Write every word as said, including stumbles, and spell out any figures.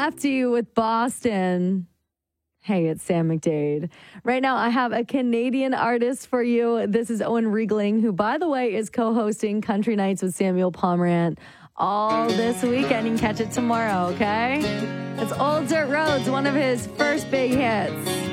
Lefty with Boston. Hey, it's Sam McDade. Right now, I have a Canadian artist for you. This is Owen Riegling, who, by the way, is co-hosting Country Nights with Samuel Pomerant all this weekend. You can catch it tomorrow, okay? It's Old Dirt Roads, one of his first big hits.